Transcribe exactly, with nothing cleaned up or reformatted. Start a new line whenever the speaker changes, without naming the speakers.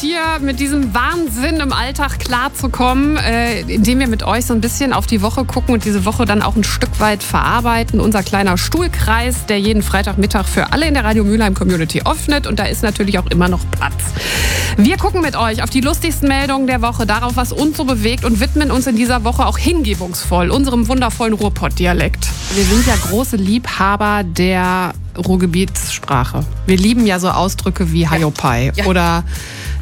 hier mit diesem Wahnsinn im Alltag klarzukommen, äh, indem wir mit euch so ein bisschen auf die Woche gucken und diese Woche dann auch ein Stück weit verarbeiten. Unser kleiner Stuhlkreis, der jeden Freitagmittag für alle in der Radio Mülheim Community öffnet. Und da ist natürlich auch immer noch Platz. Wir gucken mit euch auf die lustigsten Meldungen der Woche, darauf, was uns so bewegt und widmen uns in dieser Woche auch hingebungsvoll unserem wundervollen Ruhrpott-Dialekt. Wir sind ja große Liebhaber der Ruhrgebietssprache. Wir lieben ja so Ausdrücke wie Haiopai
ja.
oder